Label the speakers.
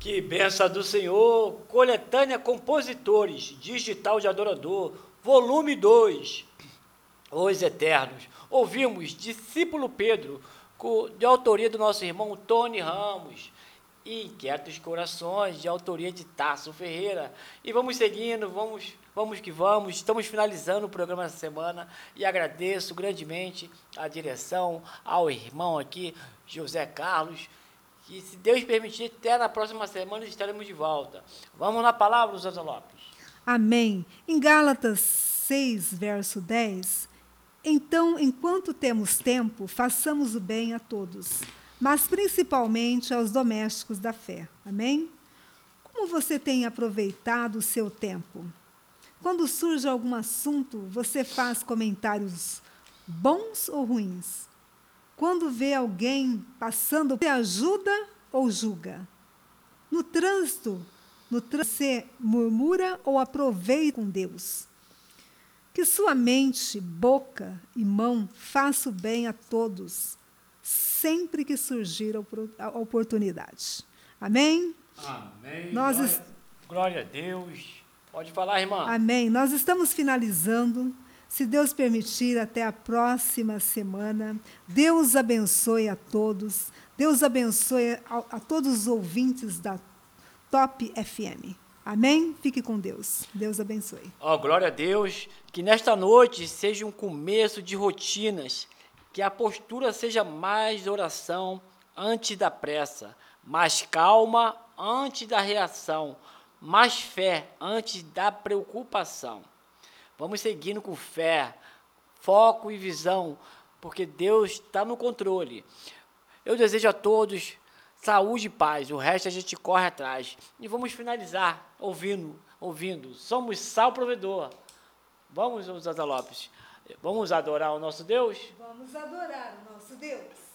Speaker 1: Que benção do Senhor, coletânea Compositores, Digital de Adorador, volume 2, Os Eternos. Ouvimos Discípulo Pedro, de autoria do nosso irmão Tony Ramos, e Inquietos Corações, de autoria de Tasso Ferreira. E vamos seguindo, vamos que vamos, estamos finalizando o programa essa semana, e agradeço grandemente a direção, ao irmão aqui, José Carlos, que, se Deus permitir, até na próxima semana estaremos de volta. Vamos na palavra, Zé Lopes.
Speaker 2: Amém. Em Gálatas 6, verso 10, então, enquanto temos tempo, façamos o bem a todos, mas principalmente aos domésticos da fé. Amém? Como você tem aproveitado o seu tempo? Quando surge algum assunto, você faz comentários bons ou ruins? Quando vê alguém passando, você ajuda ou julga? No trânsito, você murmura ou aproveita com Deus? Que sua mente, boca e mão façam o bem a todos, sempre que surgir a oportunidade. Amém?
Speaker 1: Amém. Glória a Deus. Pode falar, irmã.
Speaker 2: Amém. Nós estamos finalizando. Se Deus permitir, até a próxima semana. Deus abençoe a todos. Deus abençoe a todos os ouvintes da Top FM. Amém? Fique com Deus. Deus abençoe.
Speaker 1: Glória a Deus. Que nesta noite seja um começo de rotinas. Que a postura seja mais oração antes da pressa. Mais calma antes da reação. Mais fé antes da preocupação. Vamos seguindo com fé, foco e visão, porque Deus está no controle. Eu desejo a todos saúde e paz, o resto a gente corre atrás. E vamos finalizar ouvindo. Somos Sal Provedor. Vamos, Zé Lopes, vamos adorar o nosso Deus?
Speaker 2: Vamos adorar o nosso Deus.